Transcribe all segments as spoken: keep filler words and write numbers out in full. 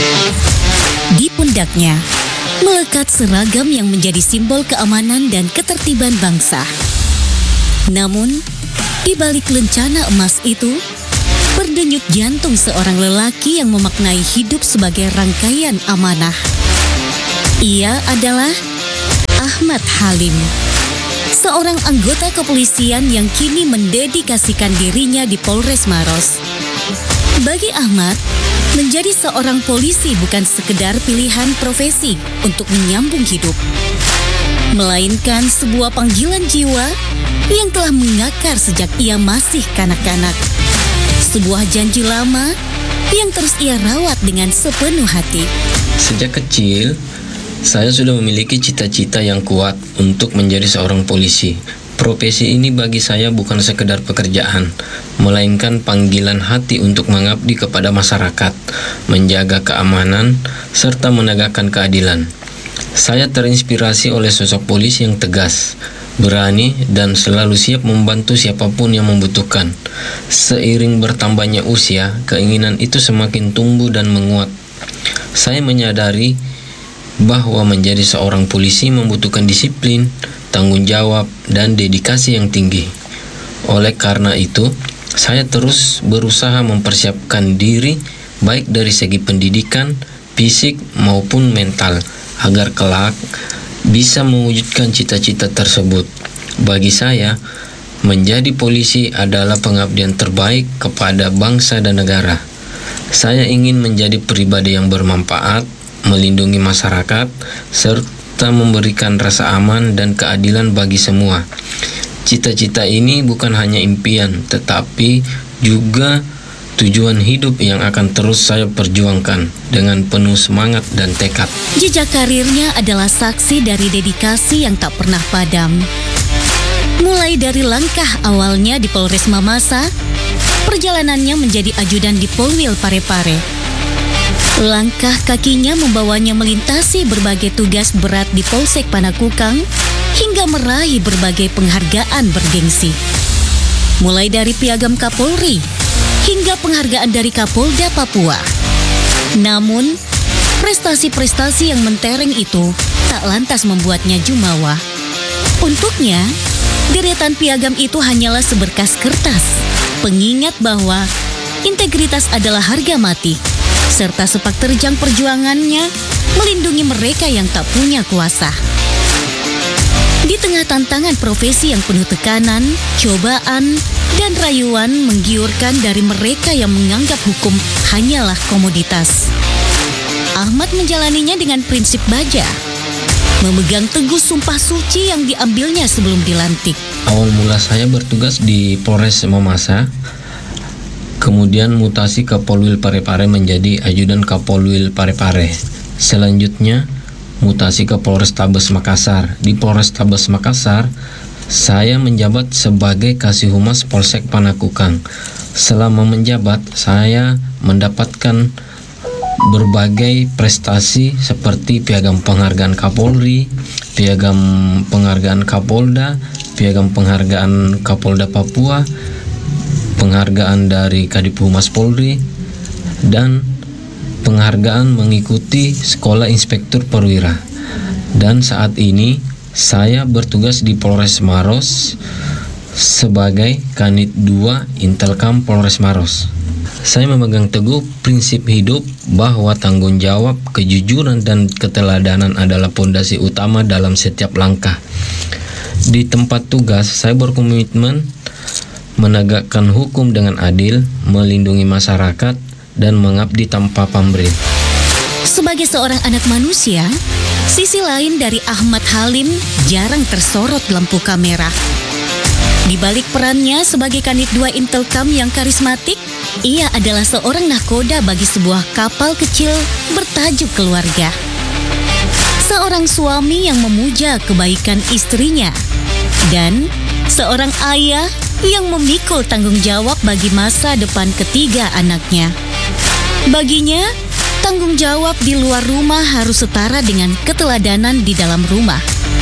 Di pundaknya melekat seragam yang menjadi simbol keamanan dan ketertiban bangsa. Namun, di balik lencana emas itu, berdenyut jantung seorang lelaki yang memaknai hidup sebagai rangkaian amanah. Ia adalah Ahmad Halim, seorang anggota kepolisian yang kini mendedikasikan dirinya di Polres Maros. Bagi Ahmad, menjadi seorang polisi bukan sekedar pilihan profesi untuk menyambung hidup, melainkan sebuah panggilan jiwa yang telah mengakar sejak ia masih kanak-kanak. Sebuah janji lama yang terus ia rawat dengan sepenuh hati. Sejak kecil, saya sudah memiliki cita-cita yang kuat untuk menjadi seorang polisi. Profesi ini bagi saya bukan sekedar pekerjaan, melainkan panggilan hati untuk mengabdi kepada masyarakat, menjaga keamanan, serta menegakkan keadilan. Saya terinspirasi oleh sosok polisi yang tegas, berani, dan selalu siap membantu siapapun yang membutuhkan. Seiring bertambahnya usia, keinginan itu semakin tumbuh dan menguat. Saya menyadari bahwa menjadi seorang polisi membutuhkan disiplin, tanggung jawab, dan dedikasi yang tinggi. Oleh karena itu, saya terus berusaha mempersiapkan diri baik dari segi pendidikan, fisik, maupun mental, agar kelak bisa mewujudkan cita-cita tersebut. Bagi saya, menjadi polisi adalah pengabdian terbaik kepada bangsa dan negara. Saya ingin menjadi pribadi yang bermanfaat, melindungi masyarakat, serta memberikan rasa aman dan keadilan bagi semua. Cita-cita ini bukan hanya impian, tetapi juga tujuan hidup yang akan terus saya perjuangkan dengan penuh semangat dan tekad. Jejak karirnya adalah saksi dari dedikasi yang tak pernah padam. Mulai dari langkah awalnya di Polres Mamasa, perjalanannya menjadi ajudan di Polwil Parepare. Langkah kakinya membawanya melintasi berbagai tugas berat di Polsek Panakukang hingga meraih berbagai penghargaan bergengsi. Mulai dari Piagam Kapolri hingga penghargaan dari Kapolda Papua. Namun, prestasi-prestasi yang mentereng itu tak lantas membuatnya jumawa. Untuknya, deretan piagam itu hanyalah seberkas kertas, pengingat bahwa integritas adalah harga mati, serta sepak terjang perjuangannya melindungi mereka yang tak punya kuasa. Di tengah tantangan profesi yang penuh tekanan, cobaan, dan rayuan menggiurkan dari mereka yang menganggap hukum hanyalah komoditas, Ahmad menjalaninya dengan prinsip baja, memegang teguh sumpah suci yang diambilnya sebelum dilantik. Awal mula saya bertugas di Polres Mamasa, kemudian mutasi ke Polwil Parepare menjadi ajudan Kapolwil Parepare. Selanjutnya, mutasi ke Polrestabes Makassar. Di Polrestabes Makassar, saya menjabat sebagai Kasih Humas Polsek Panakukang. Selama menjabat, saya mendapatkan berbagai prestasi seperti Piagam Penghargaan Kapolri, Piagam Penghargaan Kapolda, Piagam Penghargaan Kapolda Papua, penghargaan dari Kadip Humas Polri, dan penghargaan mengikuti Sekolah Inspektur Perwira. Dan saat ini saya bertugas di Polres Maros sebagai Kanit dua Intelkam Polres Maros. Saya memegang teguh prinsip hidup bahwa tanggung jawab, kejujuran, dan keteladanan adalah pondasi utama dalam setiap langkah. Di tempat tugas, saya berkomitmen menegakkan hukum dengan adil, melindungi masyarakat, dan mengabdi tanpa pamrih. Sebagai seorang anak manusia, sisi lain dari Ahmad Halim jarang tersorot lampu kamera. Di balik perannya sebagai Kanit dua Intelkam yang karismatik, ia adalah seorang nahkoda bagi sebuah kapal kecil bertajuk keluarga. Seorang suami yang memuja kebaikan istrinya, dan seorang ayah yang memikul tanggung jawab bagi masa depan ketiga anaknya. Baginya, tanggung jawab di luar rumah harus setara dengan keteladanan di dalam rumah.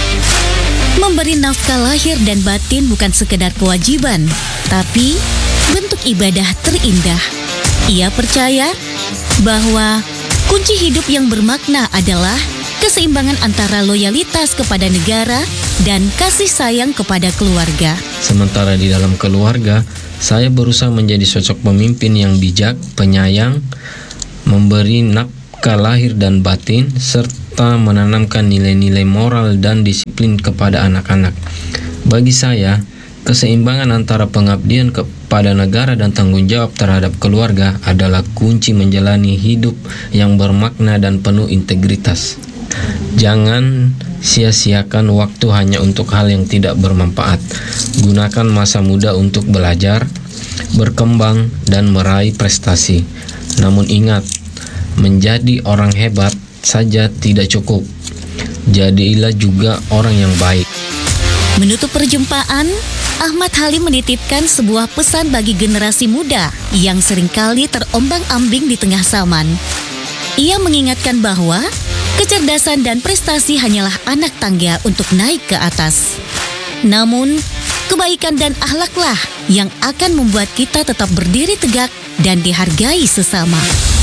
Memberi nafkah lahir dan batin bukan sekedar kewajiban, tapi bentuk ibadah terindah. Ia percaya bahwa Kunci hidup yang bermakna adalah keseimbangan antara loyalitas kepada negara dan kasih sayang kepada keluarga. Sementara di dalam keluarga, saya berusaha menjadi sosok pemimpin yang bijak, penyayang, memberi nafkah lahir dan batin, serta menanamkan nilai-nilai moral dan disiplin kepada anak-anak. Bagi saya, keseimbangan antara pengabdian kepada negara dan tanggung jawab terhadap keluarga adalah kunci menjalani hidup yang bermakna dan penuh integritas. Jangan sia-siakan waktu hanya untuk hal yang tidak bermanfaat. Gunakan masa muda untuk belajar, berkembang, dan meraih prestasi. Namun ingat, menjadi orang hebat saja tidak cukup. Jadilah juga orang yang baik. Menutup perjumpaan, Ahmad Halim menitipkan sebuah pesan bagi generasi muda yang seringkali terombang-ambing di tengah zaman. Ia mengingatkan bahwa kecerdasan dan prestasi hanyalah anak tangga untuk naik ke atas. Namun, kebaikan dan akhlaklah yang akan membuat kita tetap berdiri tegak dan dihargai sesama.